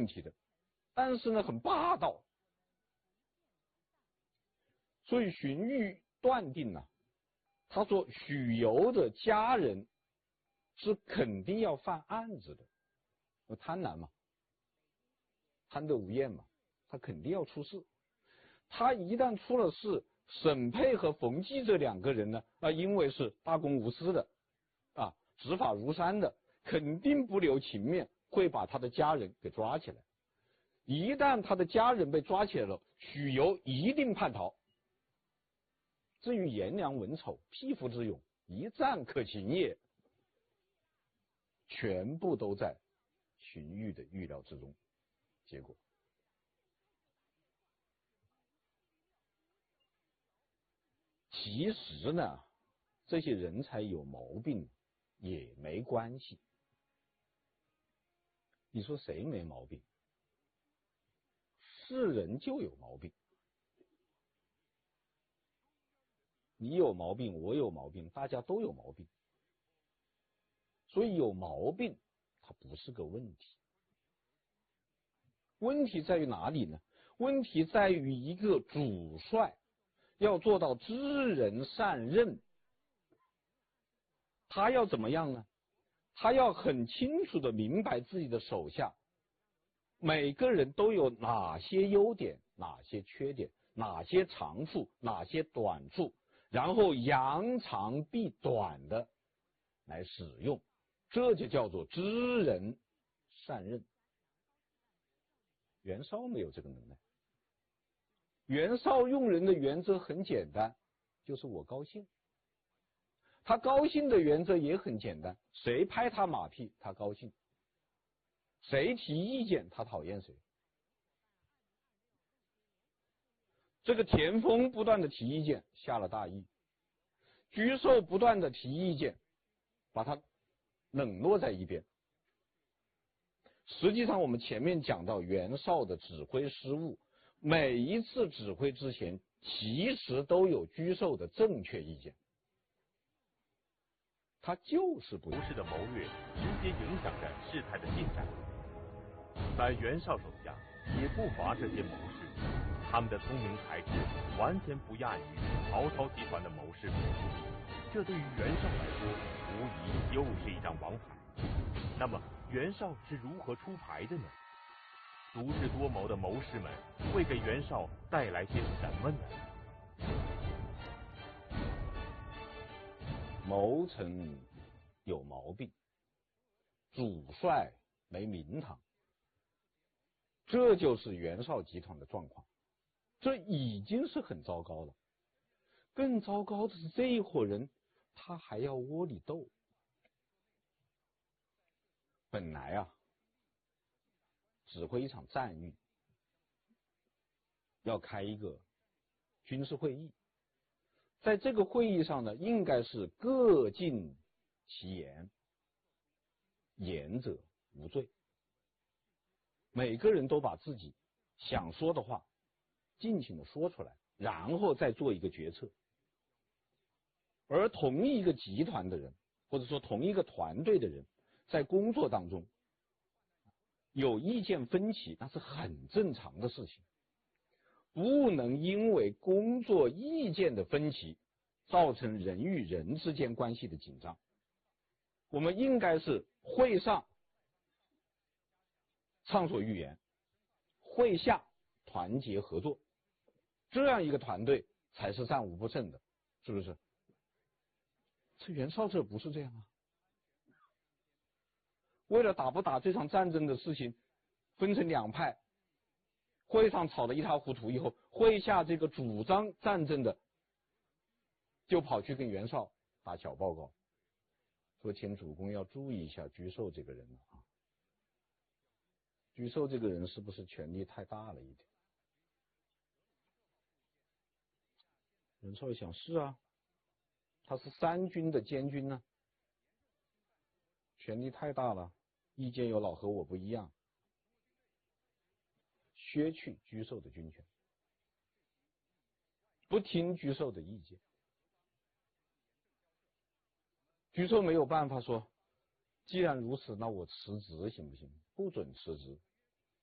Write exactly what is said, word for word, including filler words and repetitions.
问题的，但是呢很霸道，所以荀彧断定啊，他说许由的家人是肯定要犯案子的，我贪婪嘛，贪得无厌嘛，他肯定要出事。他一旦出了事，沈佩和冯骥这两个人呢，啊，因为是大公无私的，啊，执法如山的，肯定不留情面，会把他的家人给抓起来。一旦他的家人被抓起来了，许由一定叛逃。至于颜良文丑、匹夫之勇、一战可擒也，全部都在荀彧的预料之中。结果，其实呢，这些人才有毛病也没关系。你说谁没毛病？是人就有毛病。你有毛病，我有毛病，大家都有毛病。所以有毛病它不是个问题。问题在于哪里呢？问题在于一个主帅要做到知人善任，他要怎么样呢？他要很清楚的明白自己的手下每个人都有哪些优点，哪些缺点，哪些长处，哪些短处，然后扬长避短的来使用，这就叫做知人善任。袁绍没有这个能耐。袁绍用人的原则很简单，就是我高兴。他高兴的原则也很简单，谁拍他马屁他高兴，谁提意见他讨厌谁。这个田丰不断的提意见，下了大义；沮授不断的提意见，把他冷落在一边。实际上我们前面讲到袁绍的指挥失误，每一次指挥之前其实都有沮授的正确意见，他就是不谋士的谋略直接影响着事态的进展。在袁绍手下也不乏这些谋士，他们的聪明才智完全不亚于曹操集团的谋士们，这对于袁绍来说无疑又是一张王牌。那么袁绍是如何出牌的呢？足智多谋的谋士们会给袁绍带来些什么呢？ 谋臣有毛病，主帅没名堂，这就是袁绍集团的状况。这已经是很糟糕了，更糟糕的是这一伙人他还要窝里斗。本来啊，指挥一场战役要开一个军事会议，在这个会议上呢，应该是各尽其言，言者无罪。每个人都把自己想说的话尽情的说出来，然后再做一个决策。而同一个集团的人，或者说同一个团队的人，在工作当中有意见分歧，那是很正常的事情。不能因为工作意见的分歧造成人与人之间关系的紧张。我们应该是会上畅所欲言，会下团结合作，这样一个团队才是战无不胜的，是不是？这袁绍这不是这样啊。为了打不打这场战争的事情分成两派，会上吵得一塌糊涂以后，会下这个主张战争的就跑去跟袁绍打小报告，说请主公要注意一下沮授这个人了啊。沮授这个人是不是权力太大了一点？袁绍一想，是啊，他是三军的监军呢、啊，权力太大了，意见有老和我不一样，削去沮授的军权，不听沮授的意见。沮授没有办法说，既然如此，那我辞职行不行？不准辞职，